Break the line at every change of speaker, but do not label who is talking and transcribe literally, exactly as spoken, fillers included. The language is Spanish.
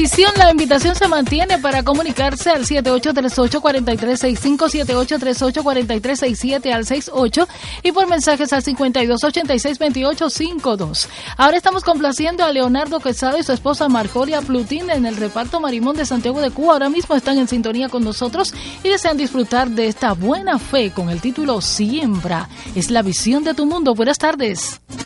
Visión, la invitación se mantiene para comunicarse al siete ocho tres ocho, cuatro tres seis cinco, siete ocho tres ocho, cuatro tres seis siete al sesenta y ocho y por mensajes al cincuenta y dos ochenta y seis veintiocho cincuenta y dos. Ahora estamos complaciendo a Leonardo Quesada y su esposa Marjoria Plutín en el reparto Marimón de Santiago de Cuba. Ahora mismo están en sintonía con nosotros y desean disfrutar de esta buena fe con el título Siembra. Es la visión de tu mundo. Buenas tardes.